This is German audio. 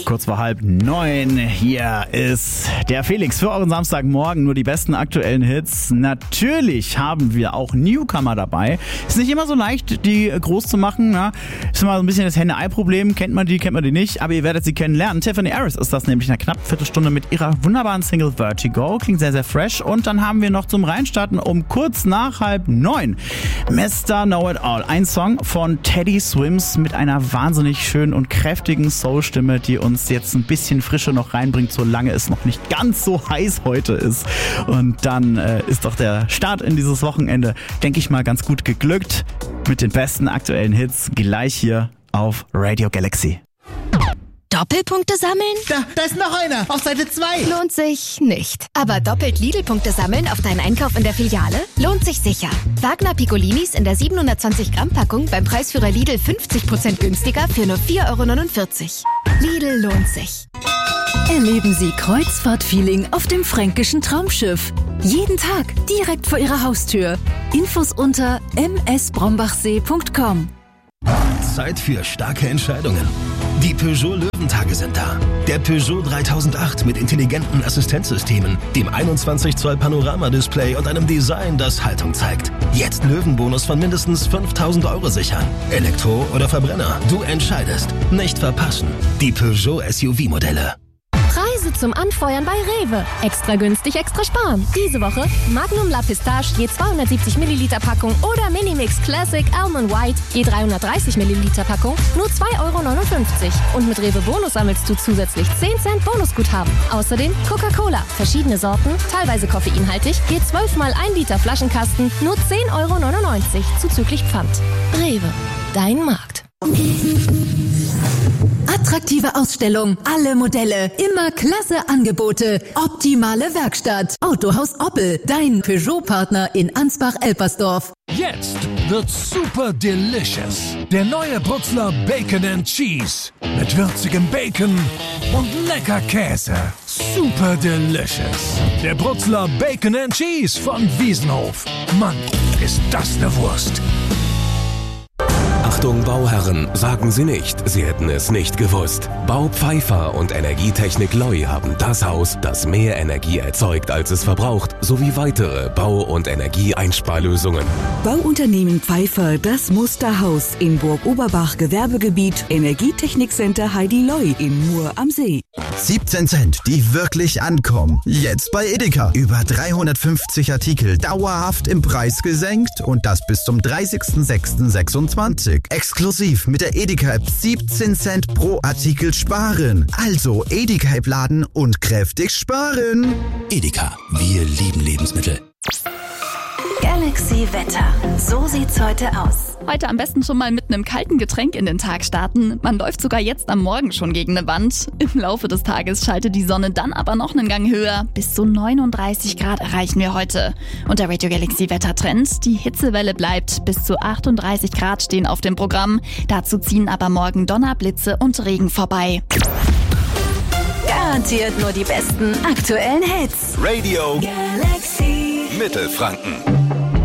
Kurz vor 8:30. Hier ist der Felix für euren Samstagmorgen. Nur die besten aktuellen Hits. Natürlich haben wir auch Newcomer dabei. Ist nicht immer so leicht, die groß zu machen. Ne? Ist immer so ein bisschen das Henne-Ei-Problem. Kennt man die nicht. Aber ihr werdet sie kennenlernen. Tiffany Harris ist das nämlich in einer knappen Viertelstunde mit ihrer wunderbaren Single Vertigo. Klingt sehr, sehr fresh. Und dann haben wir noch zum Reinstarten um kurz nach 8:30 Mr. Know It All. Ein Song von Teddy Swims mit einer wahnsinnig schönen und kräftigen Soul-Stimme, die uns jetzt ein bisschen Frische noch reinbringt, solange es noch nicht ganz so heiß heute ist. Und dann ist doch der Start in dieses Wochenende, denke ich mal, ganz gut geglückt mit den besten aktuellen Hits gleich hier auf Radio Galaxy. Doppelpunkte sammeln? Da ist noch einer, auf Seite 2. Lohnt sich nicht. Aber doppelt Lidl-Punkte sammeln auf deinen Einkauf in der Filiale? Lohnt sich sicher. Wagner Piccolinis in der 720 Gramm Packung beim Preisführer Lidl 50% günstiger für nur 4,49 €. Lidl lohnt sich. Erleben Sie Kreuzfahrt-Feeling auf dem fränkischen Traumschiff. Jeden Tag direkt vor Ihrer Haustür. Infos unter msbrombachsee.com. Zeit für starke Entscheidungen. Die Peugeot Löwentage sind da. Der Peugeot 3008 mit intelligenten Assistenzsystemen, dem 21 Zoll Panoramadisplay und einem Design, das Haltung zeigt. Jetzt Löwenbonus von mindestens 5.000 € sichern. Elektro oder Verbrenner, du entscheidest. Nicht verpassen. Die Peugeot SUV-Modelle. Preise zum Anfeuern bei Rewe. Extra günstig, extra sparen. Diese Woche Magnum La Pistache je 270 Milliliter Packung oder Minimix Classic Almond White je 330 Milliliter Packung nur 2,59 €. Und mit Rewe Bonus sammelst du zusätzlich 10 Cent Bonusguthaben. Außerdem Coca-Cola, verschiedene Sorten, teilweise koffeinhaltig, je 12 mal 1 Liter Flaschenkasten nur 10,99 € zuzüglich Pfand. Rewe, dein Markt. Attraktive Ausstellung, alle Modelle, immer klasse Angebote, optimale Werkstatt. Autohaus Oppel, dein Peugeot-Partner in Ansbach-Elpersdorf. Jetzt wird's super delicious. Der neue Brutzler Bacon and Cheese. Mit würzigem Bacon und lecker Käse. Super delicious. Der Brutzler Bacon and Cheese von Wiesenhof. Mann, ist das eine Wurst. Achtung Bauherren, sagen Sie nicht, Sie hätten es nicht gewusst. Bau Pfeiffer und Energietechnik Loi haben das Haus, das mehr Energie erzeugt, als es verbraucht, sowie weitere Bau- und Energieeinsparlösungen. Bauunternehmen Pfeiffer, das Musterhaus in Burg-Oberbach, Gewerbegebiet, Energietechnikcenter Heidi Loi in Mur am See. 17 Cent, die wirklich ankommen. Jetzt bei Edeka. Über 350 Artikel dauerhaft im Preis gesenkt und das bis zum 30.06.26. Exklusiv mit der Edeka-App 17 Cent pro Artikel sparen. Also Edeka-App laden und kräftig sparen. Edeka, wir lieben Lebensmittel. Galaxy Wetter. So sieht's heute aus. Heute am besten schon mal mit einem kalten Getränk in den Tag starten. Man läuft sogar jetzt am Morgen schon gegen eine Wand. Im Laufe des Tages schaltet die Sonne dann aber noch einen Gang höher. Bis zu 39 Grad erreichen wir heute. Und der Radio Galaxy Wettertrend: die Hitzewelle bleibt. Bis zu 38 Grad stehen auf dem Programm. Dazu ziehen aber morgen Donner, Blitze und Regen vorbei. Garantiert nur die besten aktuellen Hits. Radio Galaxy Mittelfranken.